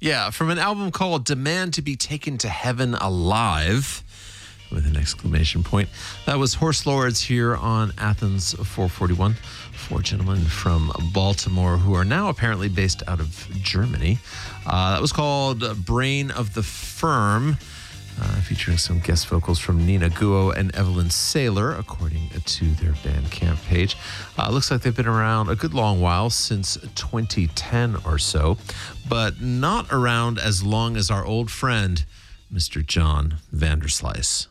Yeah, from an album called Demand to be Taken to Heaven Alive, with an exclamation point. That was Horse Lords here on Athens 441. Four gentlemen from Baltimore who are now apparently based out of Germany. That was called Brain of the Firm, featuring some guest vocals from Nina Guo and Evelyn Saylor, according to their Bandcamp page. Looks like they've been around a good long while, since 2010 or so, but not around as long as our old friend, Mr. John Vanderslice.